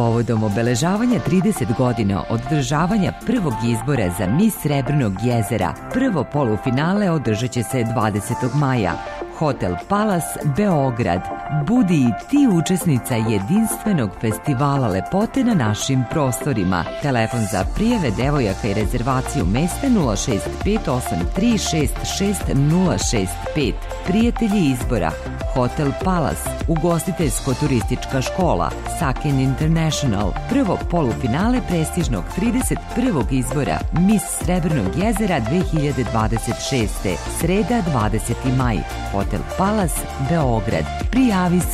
Povodom obeležavanja 30 godina od održavanja prvog izbora za Miss Srebrnog jezera, prvo polufinale održat će se 20. maja. Hotel Palace, Beograd. Budi i ti učesnica jedinstvenog festivala lepote na našim prostorima. Telefon za prijave devojaka i rezervaciju mesta 06583666065. Prijatelji izbora. Hotel Palace, ugostiteljsko-turistička škola, Saken International, prvo polufinale prestižnog 31. izbora Miss Srebrnog jezera 2026. Sreda 20. maj. Hotel Palace, Beograd. Prijavi se